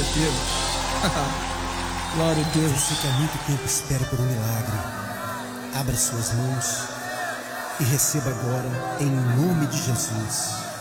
Deus. Glória a Deus. Você que há muito tempo espera por um milagre, abra suas mãos e receba agora em nome de Jesus.